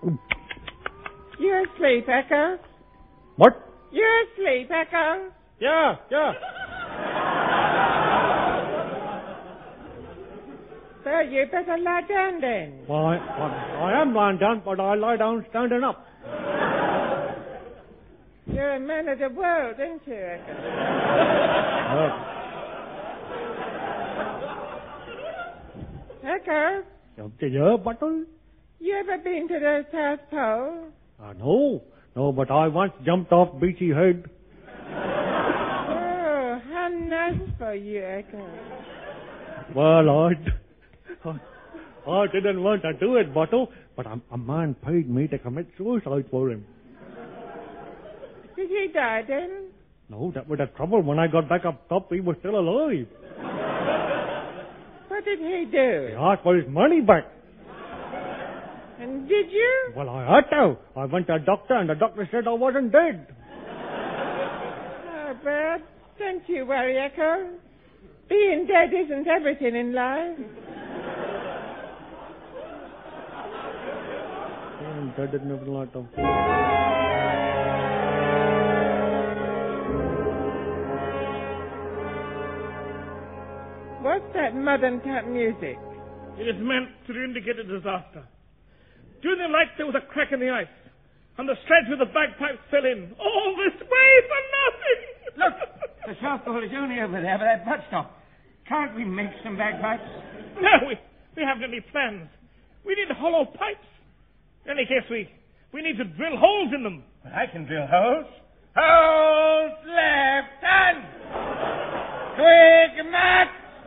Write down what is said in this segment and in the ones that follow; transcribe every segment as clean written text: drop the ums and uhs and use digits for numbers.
You're asleep, Echo. What? You're asleep, Echo. Yeah. Well, you better lie down then. Well, I am lying down, but I lie down standing up. You're a man of the world, aren't you, Echo? Echo, Yeah, Buttle? you ever been to the South Pole? No, but I once jumped off Beachy Head. Oh, how nice for you, Echo. Well, I didn't want to do it, Bottle, but a man paid me to commit suicide for him. Did he die then? No, that was the trouble. When I got back up top, he was still alive. What did he do? He asked for his money back. And did you? Well, I had to. I went to a doctor, and the doctor said I wasn't dead. Oh, but don't you worry, Echo. Being dead isn't everything in life. I didn't have a lot of... What's that modern type music? It is meant to indicate a disaster. During the night, there was a crack in the ice, and the strads with the bagpipes fell in. All this way for nothing! Look, the South Pole is only over there by that bus stop. Can't we make some bagpipes? No, we haven't any plans. We need hollow pipes. In any case, we need to drill holes in them. Well, I can drill holes. Holes left hand! Quick march!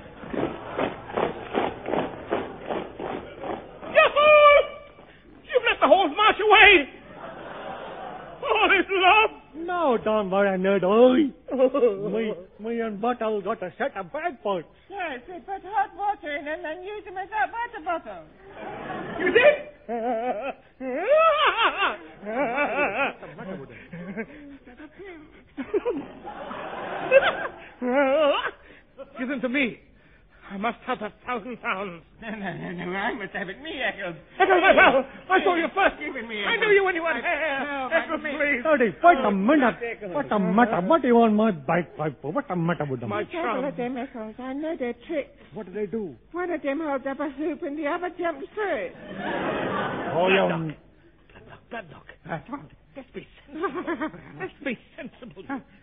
Yahoo! You've let the holes march away! All is lost! No, don't worry, nerd. Oi. Me and Bottle got a set of bagpipes. Yes, we put hot water in and then use them as a water bottle. You did? Give them to me. I must have the £1,000. No, I must have it. Me, Eccles. Eccles, I saw you first. Give it me, I Eccles. knew you when you were here. No, Eccles, please. Daddy, wait a minute. What's the matter? What do you want my bagpipe for? What's the matter with them? My Trouble chum. with them, Eccles. I know their tricks. What do they do? One of them holds up a hoop and the other jumps through it. Oh, you... Bloodlock. Let's be sensible. Let's be sensible.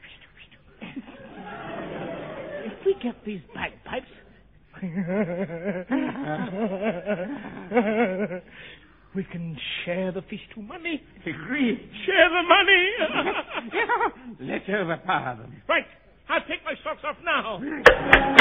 If we get these bagpipes... we can share the Fish money. Agreed. Share the money. Let's overpower them. Right. I'll take my socks off now.